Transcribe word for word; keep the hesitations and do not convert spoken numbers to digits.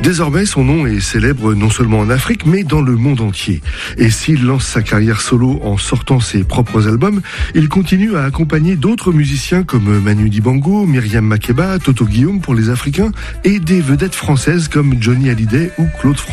Désormais, son nom est célèbre non seulement en Afrique, mais dans le monde entier. Et s'il lance sa carrière solo en sortant ses propres albums, il continue à accompagner d'autres musiciens comme Manu Dibango, Myriam Makeba, Toto Guillaume pour les Africains et des vedettes françaises comme Johnny Hallyday ou Claude François.